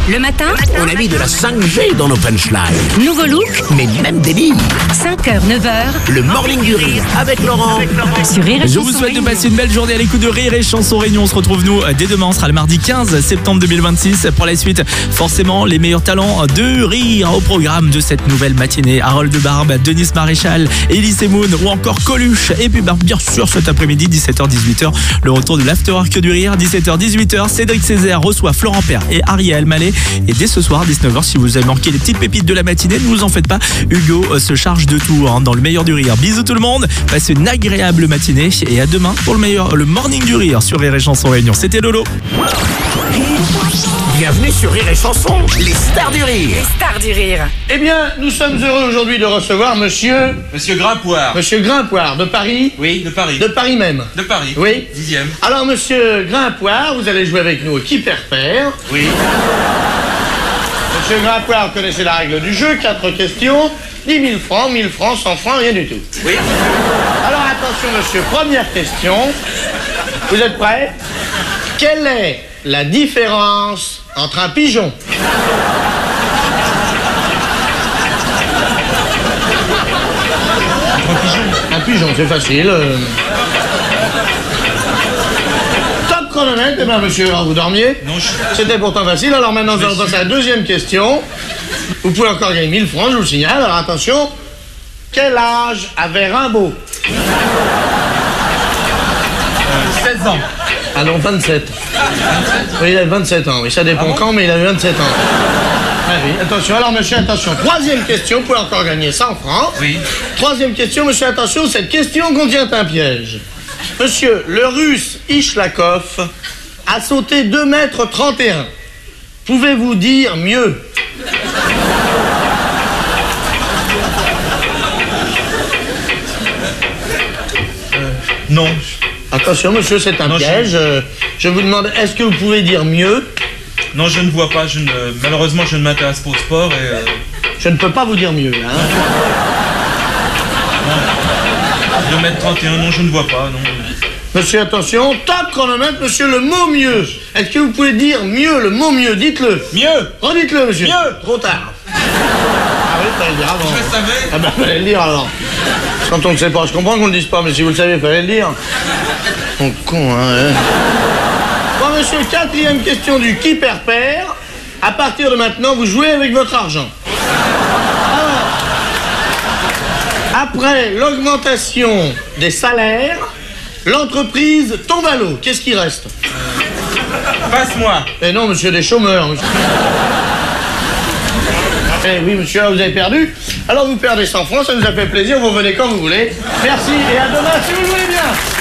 Le matin, On a mis de la 5G dans nos punchlines. nouveau look, Mais même des livres. 5h, 9h, Le morning du rire avec Laurent. sur Rire et Je Chanson vous souhaite de Réunion. passer une belle journée à l'écoute de Rire et Chanson Réunion. On se retrouve nous dès demain, on sera le mardi 15 septembre 2026. Pour la suite, forcément, les meilleurs talents de rire au programme de cette nouvelle matinée. Harold de Barbe, Denis Maréchal, Elise Moon ou encore Coluche. Et puis bien sûr cet après-midi 17h-18h, le retour de l'After-Work du Rire. 17h-18h, Cédric Césaire reçoit Florent Père et Ariel Mallet. Et dès ce soir 19h, si vous avez manqué les petites pépites de la matinée, ne vous en faites pas, Hugo se charge de tout dans le meilleur du rire. Bisous tout le monde, passez une agréable matinée et à demain pour le morning du rire sur Rire et Chanson Réunion. C'était Lolo. Bienvenue sur Rire et Chanson, les stars du rire. Star du rire. Eh bien, nous sommes heureux aujourd'hui de recevoir Monsieur Grimpoire. Grimpoire de Paris. Oui, de Paris. De Paris même. De Paris. Oui. 10e. Alors, Monsieur Grimpoire, vous allez jouer avec nous au qui perd perd. Oui. Monsieur Grimpoire, vous connaissez la règle du jeu, 4 questions, 10 000 francs, 1000 francs, 100 francs, rien du tout. Oui. Alors attention, monsieur, première question. Vous êtes prêts? Quelle est la différence entre un pigeon? Un pigeon, c'est facile. Top chronomètre, eh bien monsieur, vous dormiez? Non, C'était pourtant facile, alors maintenant nous allons passer à la deuxième question. Vous pouvez encore gagner 1000 francs, je vous le signale, alors attention. Quel âge avait Rimbaud? 16 ans. Ah non, 27. Oui, il avait 27 ans, oui, ça dépend quand, mais il avait 27 ans. Ah oui, attention, alors monsieur, attention. Troisième question, vous pouvez encore gagner 100 francs. Oui. Troisième question, monsieur, attention, cette question contient un piège. Monsieur, le russe Ishlakov a sauté 2,31 m. Pouvez-vous dire mieux? Non. Attention, monsieur, c'est un Non, piège. Je vous demande, est-ce que vous pouvez dire mieux? Non, je ne vois pas. Malheureusement, je ne m'intéresse pas au sport et... Je ne peux pas vous dire mieux, hein. 2,31 m, non, je ne vois pas, non. Monsieur, attention, top chronomètre, monsieur, le mot mieux. Est-ce que vous pouvez dire mieux, le mot mieux? Dites-le. Mieux. Redites-le, monsieur. Mieux. Trop tard. Ah oui, fallait le dire avant. Je le savais. Ah ben, fallait le dire alors. Quand on ne sait pas, je comprends qu'on ne le dise pas, mais si vous le savez, fallait le dire. Mon con, hein. Bon, monsieur, quatrième question du qui perd perd. À partir de maintenant, vous jouez avec votre argent. Alors, après l'augmentation des salaires, l'entreprise tombe à l'eau. Qu'est-ce qui reste? Passe-moi. Eh non, monsieur, des chômeurs, monsieur. Eh oui, monsieur, vous avez perdu. Alors vous perdez 100 francs, ça nous a fait plaisir, vous venez quand vous voulez. Merci et à demain si vous le voulez bien.